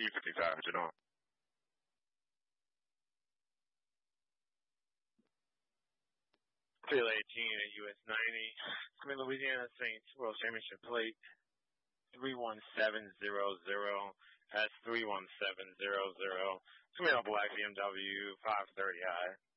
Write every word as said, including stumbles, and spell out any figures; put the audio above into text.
U fifty-five, you know. Field eighteen at U S ninety. Come in Louisiana Saints World Championship plate. three one seven zero zero. That's three one seven zero zero. Come in on black B M W five thirty I.